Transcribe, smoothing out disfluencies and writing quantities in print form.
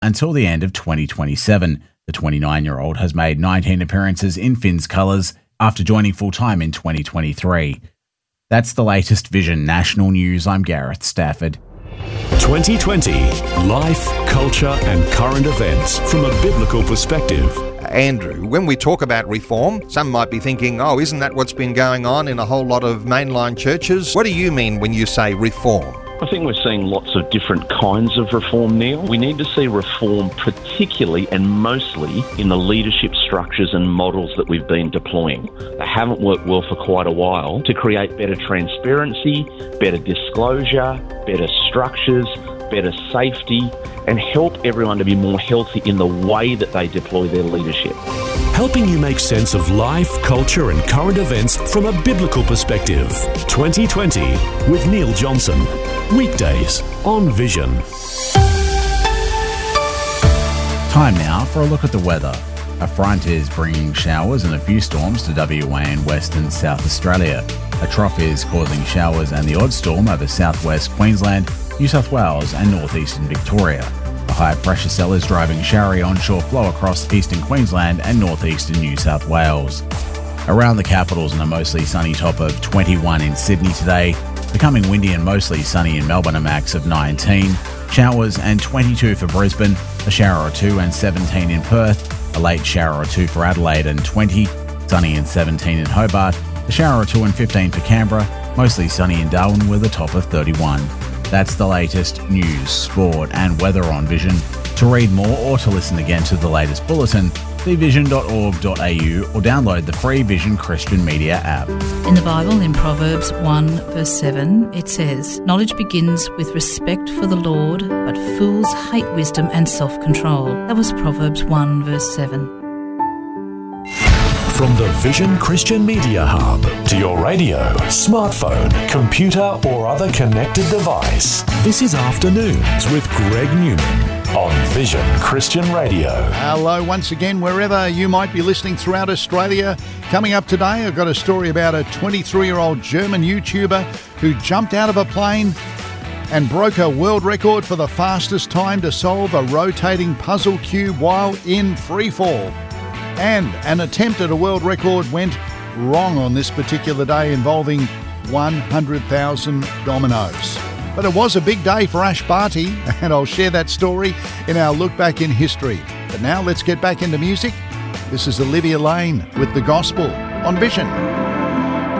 until the end of 2027. The 29-year-old has made 19 appearances in Finn's colours after joining full-time in 2023. That's the latest Vision National News. I'm Gareth Stafford. 2020. Life, culture and current events from a biblical perspective. Andrew, when we talk about reform, some might be thinking, isn't that what's been going on in a whole lot of mainline churches? What do you mean when you say reform? I think we're seeing lots of different kinds of reform, Neil. We need to see reform particularly and mostly in the leadership structures and models that we've been deploying. They haven't worked well for quite a while to create better transparency, better disclosure, better structures, better safety, and help everyone to be more healthy in the way that they deploy their leadership. Helping you make sense of life, culture and current events from a biblical perspective. 2020 with Neil Johnson. Weekdays on Vision. Time now for a look at the weather. A front is bringing showers and a few storms to WA and West and South Australia. A trough is causing showers and the odd storm over southwest Queensland, New South Wales and northeastern Victoria. A high pressure cell is driving showery onshore flow across eastern Queensland and northeastern New South Wales. Around the capitals and a mostly sunny top of 21 in Sydney today, becoming windy and mostly sunny in Melbourne, a max of 19, showers and 22 for Brisbane, a shower or two and 17 in Perth, a late shower or two for Adelaide and 20, sunny and 17 in Hobart, a shower or two and 15 for Canberra, mostly sunny in Darwin with a top of 31. That's the latest news, sport and weather on Vision. To read more or to listen again to the latest bulletin, see vision.org.au or download the free Vision Christian Media app. In the Bible, in Proverbs 1 verse 7, it says, "Knowledge begins with respect for the Lord, but fools hate wisdom and self-control." That was Proverbs 1 verse 7. From the Vision Christian Media Hub to your radio, smartphone, computer or other connected device. This is Afternoons with Greg Newman on Vision Christian Radio. Hello once again, wherever you might be listening throughout Australia. Coming up today, I've got a story about a 23-year-old German YouTuber who jumped out of a plane and broke a world record for the fastest time to solve a rotating puzzle cube while in freefall. And an attempt at a world record went wrong on this particular day, involving 100,000 dominoes. But it was a big day for Ash Barty, and I'll share that story in our Look Back in History. But now let's get back into music. This is Olivia Lane with The Gospel on Vision.